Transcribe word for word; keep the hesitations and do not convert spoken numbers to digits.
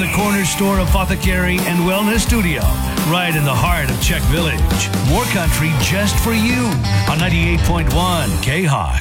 corner store apothecary and wellness studio, right in the heart of Czech Village. More country just for you on ninety-eight point one K-Hawk.